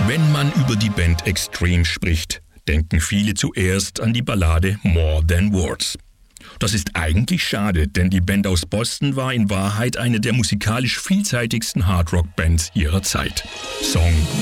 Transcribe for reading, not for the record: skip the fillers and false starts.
Wenn man über die Band Extreme spricht, denken viele zuerst an die Ballade More Than Words. Das ist eigentlich schade, denn die Band aus Boston war in Wahrheit eine der musikalisch vielseitigsten Hardrock-Bands ihrer Zeit. Song